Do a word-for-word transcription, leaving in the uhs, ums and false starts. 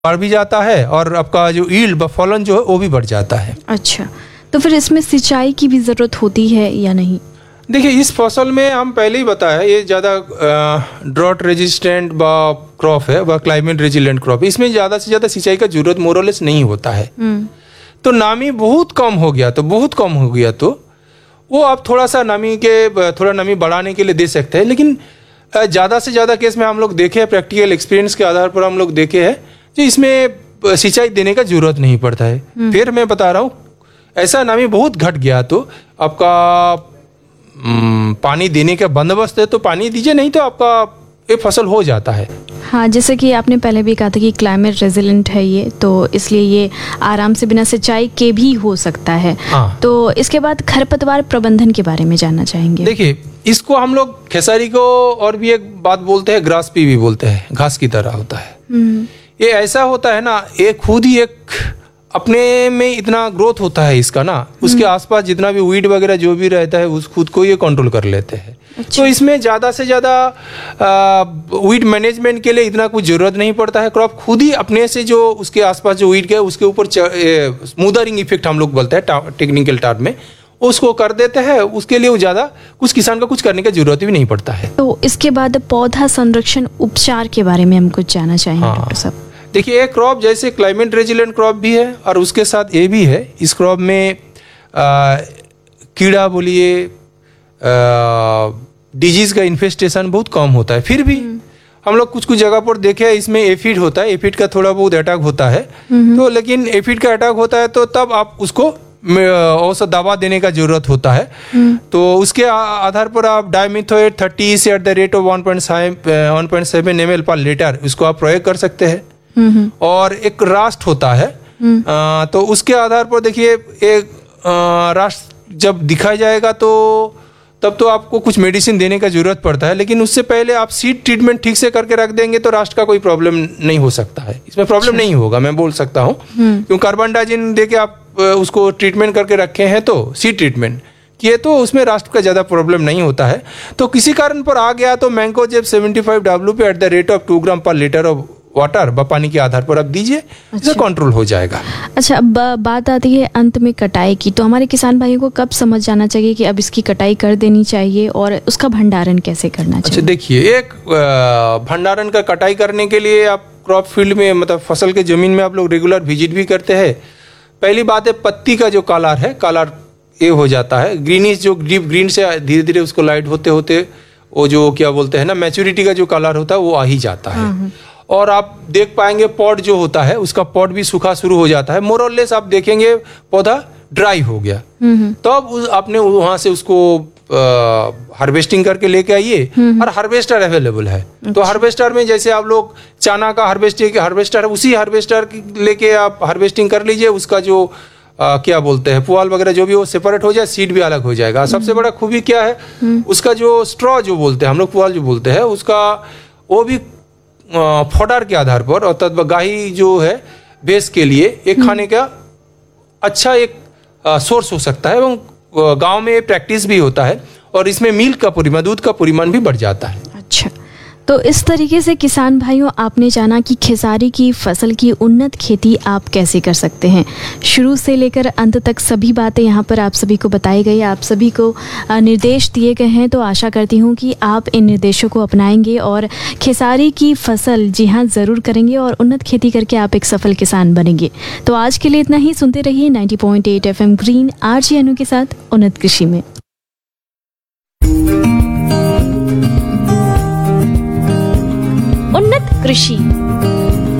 बढ़ भी जाता है और आपका जो यील्ड फलन जो है वो भी बढ़ जाता है। अच्छा, तो फिर इसमें सिंचाई की भी ज़रूरत होती है या नहीं? देखिए, इस फसल में हम पहले ही बताया ये ज़्यादा ड्रॉट रेजिस्टेंट क्रॉप है व क्लाइमेट रेजिलेंट क्रॉप, इसमें ज़्यादा से ज़्यादा सिंचाई का जरूरत मोरलेस नहीं होता है। तो नामी बहुत कम हो गया तो बहुत कम हो गया तो वो आप थोड़ा सा नमी के थोड़ा नमी बढ़ाने के लिए दे सकते हैं, लेकिन ज़्यादा से ज़्यादा केस में हम लोग देखे हैं, प्रैक्टिकल एक्सपीरियंस के आधार पर हम लोग देखे हैं कि इसमें सिंचाई देने का जरूरत नहीं पड़ता है। फिर मैं बता रहा हूँ, ऐसा नमी बहुत घट गया तो आपका पानी देने का बंदोबस्त है तो पानी दीजिए, नहीं तो आपका ये फसल हो जाता है। हाँ, जैसे कि आपने पहले भी कहा था कि क्लाइमेट रेजिलेंट है ये, तो इसलिए ये आराम से बिना सिंचाई के भी हो सकता है। हाँ। तो इसके बाद खरपतवार प्रबंधन के बारे में जानना चाहेंगे। देखिए, इसको हम लोग खेसारी को और भी एक बात बोलते हैं, ग्रास पी भी बोलते हैं, घास की तरह होता है। ये ऐसा होता है ना, ये खुद ही एक अपने में इतना ग्रोथ होता है इसका ना, उसके आसपास जितना भी वीड वगैरह जो भी रहता है उस खुद को ये कंट्रोल कर लेते हैं। अच्छा। तो इसमें ज़्यादा से ज़्यादा वीड मैनेजमेंट के लिए इतना कुछ ज़रूरत नहीं पड़ता है। क्रॉप खुद ही अपने से जो उसके आसपास जो वीड है उसके ऊपर स्मूदरिंग इफेक्ट हम लोग बोलते हैं टेक्निकल टर्म में, उसको कर देते हैं। उसके लिए वो ज़्यादा कुछ किसान का कुछ करने की जरूरत भी नहीं पड़ता है। तो इसके बाद पौधा संरक्षण उपचार के बारे में हम कुछ जानना चाहेंगे। हाँ। डॉक्टर साहब, देखिए, एक क्रॉप जैसे क्लाइमेट रेजिलेंट क्रॉप भी है और उसके साथ ये भी है, इस क्रॉप में आ, कीड़ा बोलिए डिजीज का इन्फेस्टेशन बहुत कम होता है। फिर भी हम लोग कुछ कुछ जगह पर देखे हैं इसमें एफिड होता है, एफिड का थोड़ा बहुत अटैक होता है। तो लेकिन एफिड का अटैक होता है तो तब आप उसको औसत दवा देने का जरूरत होता है। तो उसके आधार पर आप डाइमिथोएट थर्टी से at the rate of one point seven M L पर लीटर उसको आप प्रयोग कर सकते हैं। और एक रास्ट होता है, आ, तो उसके आधार पर देखिए एक रास्ट जब दिखा जाएगा तो तब तो आपको कुछ मेडिसिन देने का जरूरत पड़ता है, लेकिन उससे पहले आप सीड ट्रीटमेंट ठीक से करके रख देंगे तो रास्ट का कोई प्रॉब्लम नहीं हो सकता है, इसमें प्रॉब्लम नहीं होगा, मैं बोल सकता हूँ। क्योंकि कार्बनडाजिन देके आप उसको ट्रीटमेंट करके रखे हैं तो सीड ट्रीटमेंट किए तो उसमें रास्ट का ज़्यादा प्रॉब्लम नहीं होता है। तो किसी कारण पर आ गया तो मैंकोजेब सेवेंटी फाइव डब्ल्यू पे at the rate of to ग्राम पर लीटर ऑफ वाटर व पानी के आधार पर आप दीजिए। अच्छा। इससे कंट्रोल हो जाएगा। अच्छा, अब बात आती है अंत में कटाई की, तो हमारे किसान भाइयों को कब समझ जाना चाहिए कि अब इसकी कटाई कर देनी चाहिए और उसका भंडारण कैसे करना चाहिए? अच्छा, देखिए, एक भंडारण का कटाई करने के लिए आप क्रॉप फील्ड में मतलब फसल के जमीन में आप लोग रेगुलर विजिट भी करते हैं। पहली बात है, पत्ती का जो कलर है, कलर ये हो जाता है ग्रीनिश, जो डीप ग्रीन से धीरे धीरे उसको लाइट होते होते वो जो क्या बोलते हैं ना मैच्योरिटी का जो कलर होता है वो आ ही जाता है। और आप देख पाएंगे पॉट जो होता है उसका पॉट भी सूखा शुरू हो जाता है। मोर और लेस आप देखेंगे पौधा ड्राई हो गया, तो अब आपने वहां से उसको हार्वेस्टिंग करके लेके आइए और हार्वेस्टर अवेलेबल है। तो हार्वेस्टर में जैसे आप लोग चना का हार्वेस्टिंग हार्वेस्टर उसी हार्वेस्टर लेके आप हार्वेस्टिंग कर लीजिए। उसका जो आ, क्या बोलते हैं पुआल वगैरह जो भी वो सेपरेट हो जाए, सीड भी अलग हो जाएगा। सबसे बड़ा खूबी क्या है, उसका जो स्ट्रॉ जो बोलते हैं हम लोग, पुआल जो बोलते हैं, उसका वो भी फोडार के आधार पर अर्थात गाही जो है बेस के लिए एक खाने का अच्छा एक सोर्स हो सकता है এবং गांव में प्रैक्टिस भी होता है और इसमें मिल्क का परिमाण, दूध का परिमाण भी बढ़ जाता है। अच्छा, तो इस तरीके से किसान भाइयों आपने जाना कि खेसारी की फसल की उन्नत खेती आप कैसे कर सकते हैं। शुरू से लेकर अंत तक सभी बातें यहाँ पर आप सभी को बताई गई, आप सभी को निर्देश दिए गए हैं। तो आशा करती हूँ कि आप इन निर्देशों को अपनाएंगे और खेसारी की फसल जी हाँ ज़रूर करेंगे और उन्नत खेती करके आप एक सफल किसान बनेंगे। तो आज के लिए इतना ही। सुनते रहिए ninety point eight F M green RJ अनु के साथ उन्नत कृषि में। उन्नत कृषि।